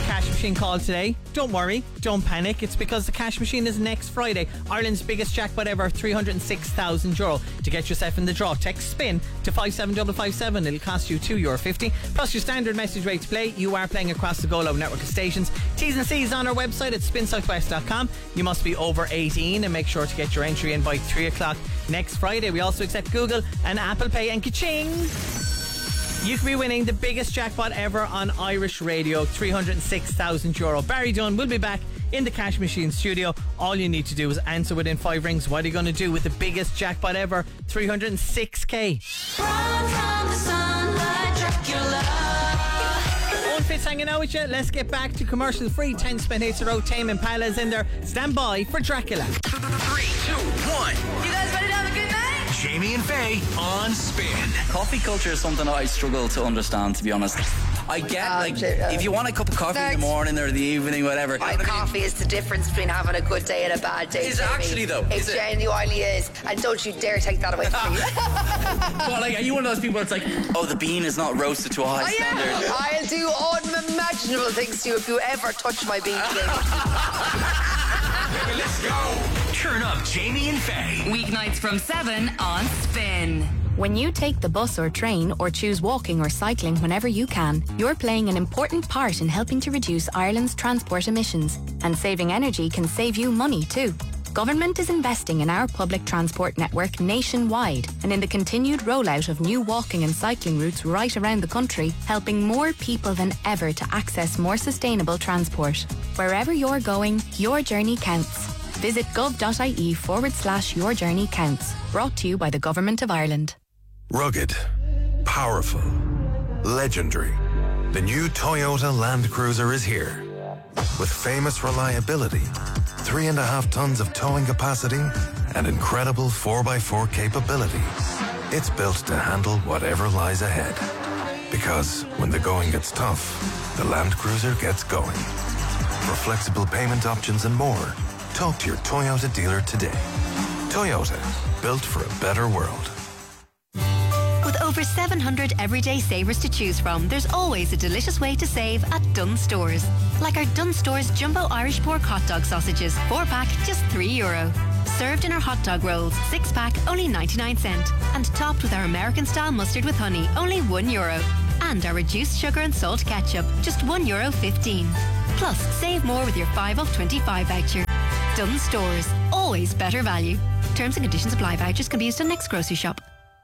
cash machine call today. Don't worry, don't panic. It's because the cash machine is next Friday. Ireland's biggest jackpot ever, €306,000. To get yourself in the draw, text SPIN to 57557. It'll cost you €2.50. Plus your standard message rate to play. You are playing across the Go Loud network of stations. T's and C's on our website at spinsouthwest.com. You must be over 18 and make sure to get your entry in by 3 o'clock next Friday. We also accept Google and Apple Pay, and ka-ching! You could be winning the biggest jackpot ever on Irish radio, €306,000. Barry Dunn will be back in the cash machine studio. All you need to do is answer within 5 rings. What are you going to do with the biggest jackpot ever, 306k? Run from the sunlight, Dracula. Owen Fitz hanging out with you. Let's get back to commercial free 10 spent hits a row. Tame Impala's in there. Stand by for Dracula. 3, 2, 1. You guys ready to have a good night? Jamie and Faye on Spin. Coffee culture is something I struggle to understand, to be honest. I get, if you want a cup of coffee in the morning or the evening, whatever. Coffee is the difference between having a good day and a bad day. Is it actually, though? It genuinely is. And don't you dare take that away from me. Well, like, are you one of those people that's like, oh, the bean is not roasted to a high standard? Yeah. I'll do unimaginable things to you if you ever touch my bean. Let's go. Turn up Jamie and Faye. Weeknights from 7 on Spin. When you take the bus or train or choose walking or cycling whenever you can, you're playing an important part in helping to reduce Ireland's transport emissions. And saving energy can save you money too. Government is investing in our public transport network nationwide and in the continued rollout of new walking and cycling routes right around the country, helping more people than ever to access more sustainable transport. Wherever you're going, your journey counts. Visit gov.ie/your journey counts. Brought to you by the Government of Ireland. Rugged, powerful, legendary. The new Toyota Land Cruiser is here. With famous reliability, 3.5 tons of towing capacity, and incredible 4x4 capability. It's built to handle whatever lies ahead. Because when the going gets tough, the Land Cruiser gets going. For flexible payment options and more, talk to your Toyota dealer today. Toyota, built for a better world. With over 700 everyday savers to choose from, there's always a delicious way to save at Dunnes Stores. Like our Dunnes Stores Jumbo Irish Pork Hot Dog Sausages, 4-pack, just €3. Served in our hot dog rolls, 6-pack, only 99¢. And topped with our American-style mustard with honey, only €1. And our reduced sugar and salt ketchup, just €1.15. Plus, save more with your 5 off 25 voucher. Dunnes Stores, always better value. Terms and conditions apply. Vouchers can be used on next grocery shop.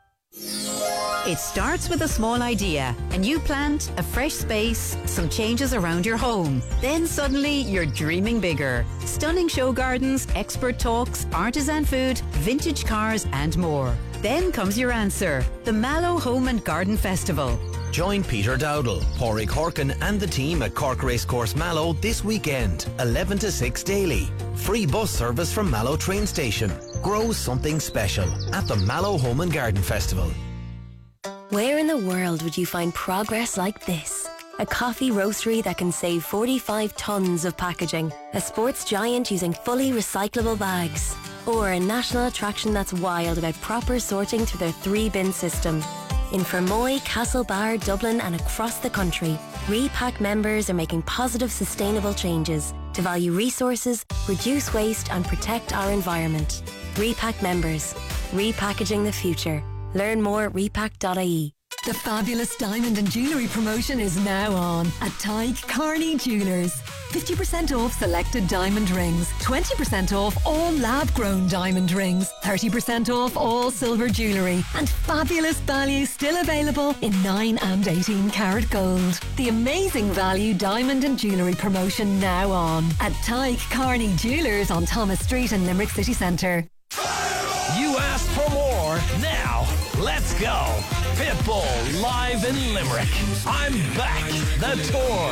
It starts with a small idea, a new plant, a fresh space, some changes around your home. Then suddenly you're dreaming bigger. Stunning show gardens, expert talks, artisan food, vintage cars and more. Then comes your answer, the Mallow Home and Garden Festival. Join Peter Dowdall, Pádraig Corkin and the team at Cork Racecourse Mallow this weekend, 11 to 6 daily. Free bus service from Mallow train station. Grow something special at the Mallow Home and Garden Festival. Where in the world would you find progress like this? A coffee roastery that can save 45 tons of packaging. A sports giant using fully recyclable bags. Or a national attraction that's wild about proper sorting through their 3-bin system. In Fermoy, Castlebar, Dublin and across the country, Repack members are making positive sustainable changes to value resources, reduce waste and protect our environment. Repack members. Repackaging the future. Learn more at repack.ie. The fabulous diamond and jewellery promotion is now on at Tyke Carney Jewellers. 50% off selected diamond rings, 20% off all lab-grown diamond rings, 30% off all silver jewellery, and fabulous value still available in 9 and 18 karat gold. The amazing value diamond and jewellery promotion now on at Tyke Carney Jewellers on Thomas Street in Limerick City Centre. You asked for more. Now, let's go. Pitbull live in Limerick. I'm back. The tour.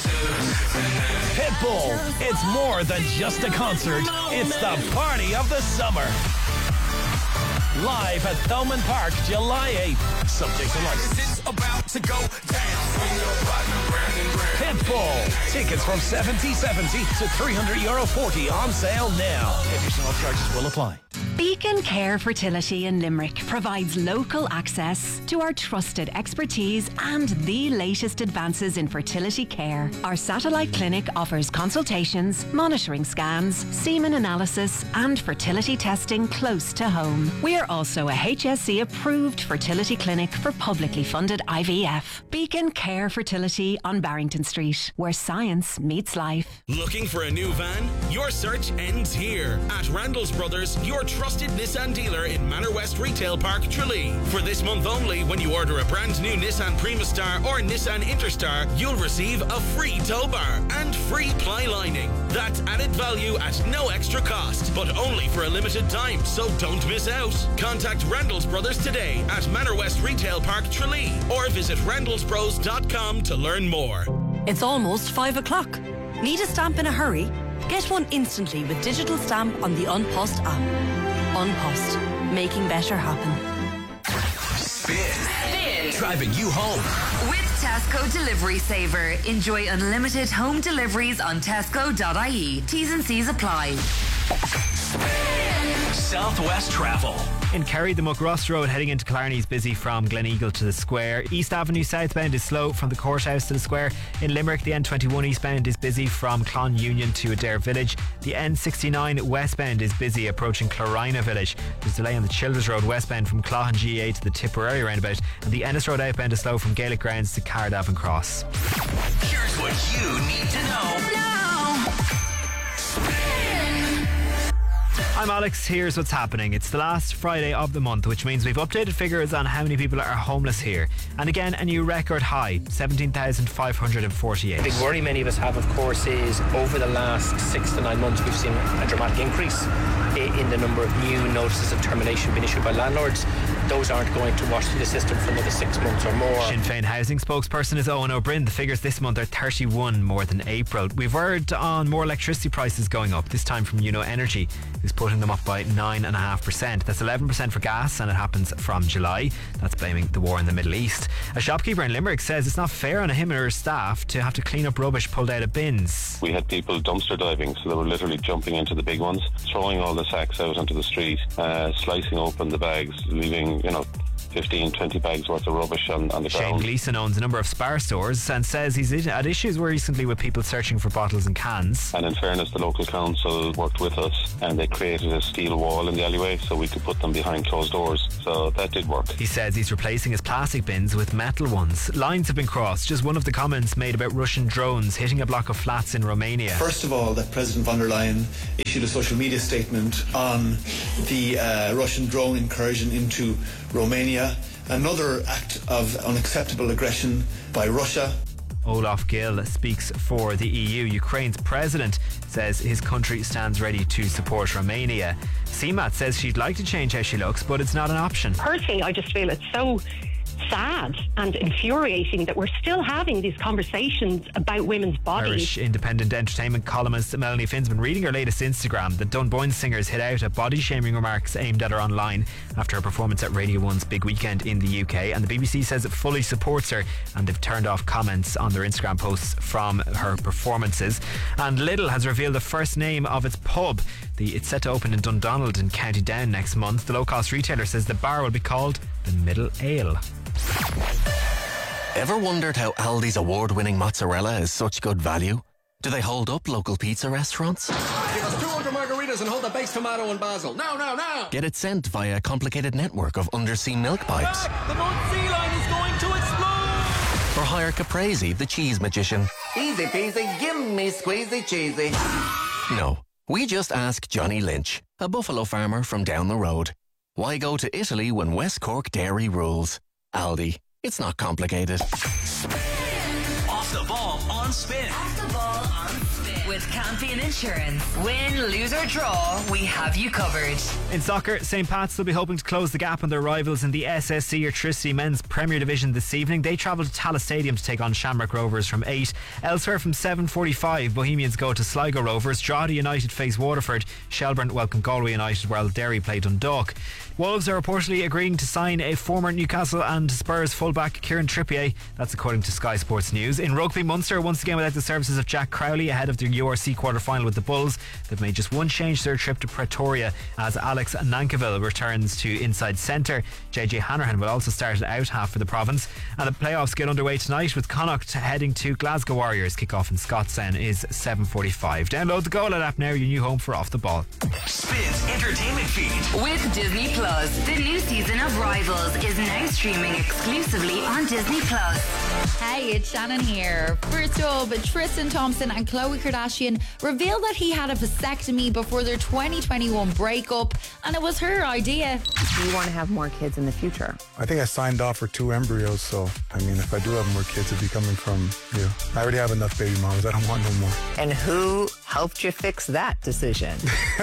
Pitbull. It's more than just a concert. It's the party of the summer. Live at Thomond Park, July 8th. Subject to license. About to go down. Pitbull. Tickets from €70.70 to €300.40 on sale now. Additional charges will apply. Beacon Care Fertility in Limerick provides local access to our trusted expertise and the latest advances in fertility care. Our satellite clinic offers consultations, monitoring scans, semen analysis and fertility testing close to home. We are also a HSC approved fertility clinic for publicly funded IVF. Beacon Care Fertility on Barrington Street, where science meets life. Looking for a new van? Your search ends here. At Randall's Brothers, your trusted Nissan dealer in Manor West Retail Park, Tralee. For this month only, when you order a brand new Nissan Primastar or Nissan Interstar, you'll receive a free tow bar and free ply lining. That's added value at no extra cost, but only for a limited time, so don't miss out. Contact Randall's Brothers today at Manor West Retail Park, Tralee, or visit randallsbros.com to learn more. It's almost 5 o'clock. Need a stamp in a hurry? Get one instantly with digital stamp on the Unpost app. Unpost, making better happen. Spin. Driving you home. With Tesco Delivery Saver. Enjoy unlimited home deliveries on tesco.ie. T's and C's apply. Southwest Travel. In Kerry, the Muckross Road heading into Killarney is busy from Gleneagle to the Square. East Avenue southbound is slow from the Courthouse to the Square. In Limerick, the N21 eastbound is busy from Clonunion to Adair Village. The N69 westbound is busy approaching Clorina Village. There's delay on the Childers Road westbound from Cloughan GA to the Tipperary roundabout. And the Ennis Road outbound is slow from Gaelic Grounds to Cardaven Cross. Here's what you need to know. I'm Alex, here's what's happening. It's the last Friday of the month, which means we've updated figures on how many people are homeless here. And again, a new record high, 17,548. The big worry many of us have, of course, is over the last 6 to 9 months we've seen a dramatic increase in the number of new notices of termination being issued by landlords. Those aren't going to wash through the system for another 6 months or more. Sinn Féin housing spokesperson is Owen O'Brien. The figures this month are 31 more than April. We've heard on more electricity prices going up, this time from Uno Energy, who's putting them up by 9.5%. That's 11% for gas, and it happens from July. That's blaming the war in the Middle East. A shopkeeper in Limerick says it's not fair on him or her staff to have to clean up rubbish pulled out of bins. We had people dumpster diving, so they were literally jumping into the big ones, throwing all the sacks out onto the street, slicing open the bags, leaving, 15, 20 bags worth of rubbish on the Shane ground. Gleeson owns a number of Spar stores and says he's had issues recently with people searching for bottles and cans. And in fairness, the local council worked with us and they created a steel wall in the alleyway so we could put them behind closed doors. So that did work. He says he's replacing his plastic bins with metal ones. Lines have been crossed. Just one of the comments made about Russian drones hitting a block of flats in Romania. First of all, that President von der Leyen issued a social media statement on the Russian drone incursion into Romania. Another act of unacceptable aggression by Russia. Olaf Gill speaks for the EU. Ukraine's president says his country stands ready to support Romania. CMAT says she'd like to change how she looks, but it's not an option. Personally, I just feel it's so sad and infuriating that we're still having these conversations about women's bodies. Irish independent entertainment columnist Melanie Finn's been reading her latest Instagram. The Dunboyne singers hit out at body-shaming remarks aimed at her online after her performance at Radio 1's Big Weekend in the UK, and the BBC says it fully supports her, and they've turned off comments on their Instagram posts from her performances. And Lidl has revealed the first name of its pub. It's set to open in Dundonald in County Down next month. The low-cost retailer says the bar will be called the Middle Ale. Ever wondered how Aldi's award-winning mozzarella is such good value? Do they hold up local pizza restaurants? Give us 200 margaritas and hold the baked tomato and basil. Now! Get it sent via a complicated network of undersea milk pipes? The North Sea line is going to explode! Or hire Caprese, the cheese magician? Easy peasy, give me squeezy cheesy. No, we just ask Johnny Lynch, a buffalo farmer from down the road. Why go to Italy when West Cork dairy rules? Aldi, it's not complicated. Off the ball on Spin. Off the ball on Spin. With Campion Insurance. Win, lose or draw, we have you covered. In soccer, St. Pat's will be hoping to close the gap on their rivals in the SSC Electricity Men's Premier Division this evening. They travel to Tallaght Stadium to take on Shamrock Rovers from 8. Elsewhere from 7:45, Bohemians go to Sligo Rovers. Drogheda United face Waterford. Shelbourne welcome Galway United, while Derry play Dundalk. Wolves are reportedly agreeing to sign a former Newcastle and Spurs fullback Kieran Trippier. That's according to Sky Sports News. In rugby, Munster once again without the services of Jack Crowley ahead of their URC quarter-final with the Bulls. They've made just one change to their trip to Pretoria as Alex Nankivell returns to inside centre. JJ Hanrahan will also start out half for the province. And the playoffs get underway tonight with Connacht heading to Glasgow Warriors. Kick-off in Scotstown is 7:45. Download the Goal app now, your new home for Off the Ball. Spins Entertainment Feed. With Disney Plus, the new season of Rivals is now streaming exclusively on Disney Plus. Hey, it's Shannon here. First up, Tristan Thompson and Khloe Kardashian revealed that he had a vasectomy before their 2021 breakup, and it was her idea. Do you want to have more kids in the future? I think I signed off for 2 embryos, so I mean, if I do have more kids, it'd be coming from you. I already have enough baby mamas. I don't want no more. And who helped you fix that decision?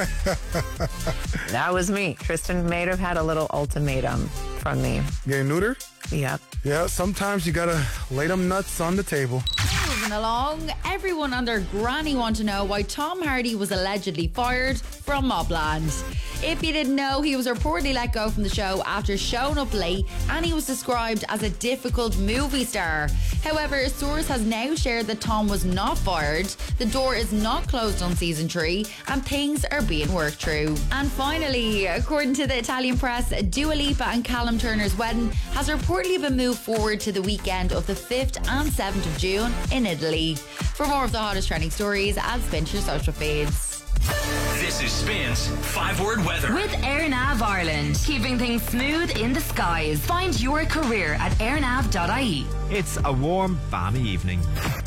That was me. Tristan may have had a little ultimatum from me. Getting neutered? Yep. Yeah, sometimes you gotta lay them nuts on the table. Moving along, everyone and their granny want to know why Tom Hardy was allegedly fired from Mobland. If you didn't know, he was reportedly let go from the show after showing up late, and he was described as a difficult movie star. However, a source has now shared that Tom was not fired, the door is not closed on season 3, and things are being worked through. And finally, according to the Italian press, Dua Lipa and Callum Turner's wedding has reportedly been moved forward to the weekend of the 5th and 7th of June in Italy. For more of the hottest trending stories, add Spin to your social feeds. This is Spins 5-Word Weather. With AirNav Ireland, keeping things smooth in the skies. Find your career at airnav.ie. It's a warm, balmy evening.